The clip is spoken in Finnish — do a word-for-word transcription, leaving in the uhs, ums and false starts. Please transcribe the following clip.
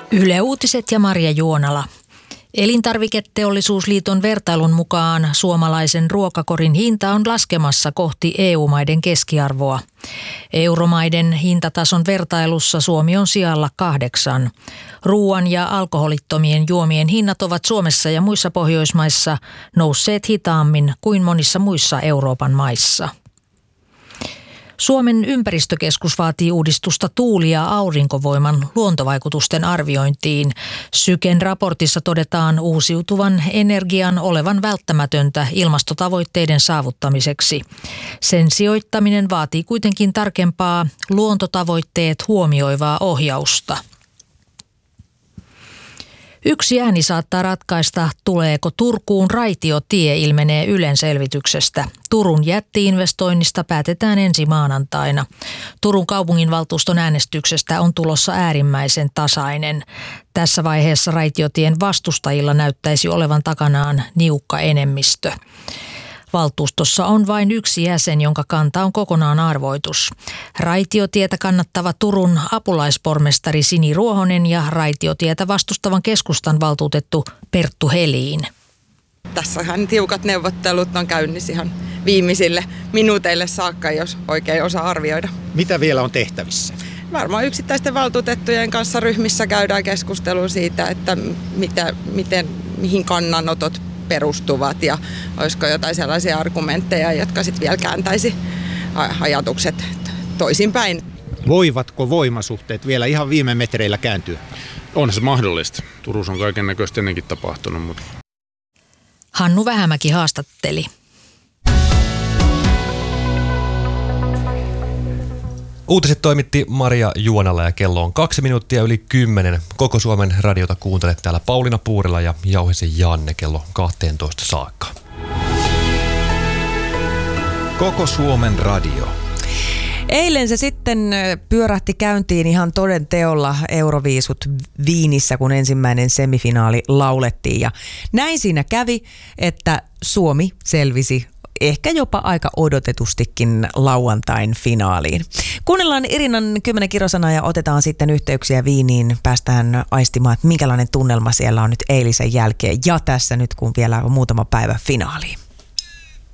Yle Uutiset ja Marja Juonala. Elintarviketeollisuusliiton vertailun mukaan suomalaisen ruokakorin hinta on laskemassa kohti E U-maiden keskiarvoa. Euromaiden hintatason vertailussa Suomi on sijalla kahdeksan. Ruoan ja alkoholittomien juomien hinnat ovat Suomessa ja muissa Pohjoismaissa nousseet hitaammin kuin monissa muissa Euroopan maissa. Suomen ympäristökeskus vaatii uudistusta tuuli- ja aurinkovoiman luontovaikutusten arviointiin. Syken raportissa todetaan uusiutuvan energian olevan välttämätöntä ilmastotavoitteiden saavuttamiseksi. Sen sijoittaminen vaatii kuitenkin tarkempaa luontotavoitteet huomioivaa ohjausta. Yksi ääni saattaa ratkaista, tuleeko Turkuun raitiotie, ilmenee Ylen selvityksestä. Turun jätti-investoinnista päätetään ensi maanantaina. Turun kaupunginvaltuuston äänestyksestä on tulossa äärimmäisen tasainen. Tässä vaiheessa raitiotien vastustajilla näyttäisi olevan takanaan niukka enemmistö. Valtuustossa on vain yksi jäsen, jonka kanta on kokonaan arvoitus. Raitiotietä kannattava Turun apulaispormestari Sini Ruohonen ja raitiotietä vastustavan keskustan valtuutettu Perttu Helin. Tässähän tiukat neuvottelut on käynnissä ihan viimeisille minuuteille saakka, jos oikein osaa arvioida. Mitä vielä on tehtävissä? Varmaan yksittäisten valtuutettujen kanssa ryhmissä käydään keskustelua siitä, että mitä, miten, mihin kannanotot perustuvat ja olisiko jotain sellaisia argumentteja, jotka sitten vielä kääntäisi ajatukset toisinpäin. Voivatko voimasuhteet vielä ihan viime metreillä kääntyä? On se mahdollista. Turussa on kaiken näköistä ennenkin tapahtunut. Mutta... Hannu Vähämäki haastatteli. Uutiset toimitti Marja Juonala ja kello on kaksi minuuttia yli kymmenen. Koko Suomen radiota kuuntelet täällä Pauliina Puurila ja Jauhisen Janne kello kaksitoista saakka. Koko Suomen radio. Eilen se sitten pyörähti käyntiin ihan toden teolla Euroviisut Viinissä, kun ensimmäinen semifinaali laulettiin. Ja näin siinä kävi, että Suomi selvisi ehkä jopa aika odotetustikin lauantain finaaliin. Kuunnellaan Irinan kymmenen kirosanaa ja otetaan sitten yhteyksiä Viiniin. Päästään aistimaan, että minkälainen tunnelma siellä on nyt eilisen jälkeen ja tässä nyt, kun vielä on muutama päivä finaaliin.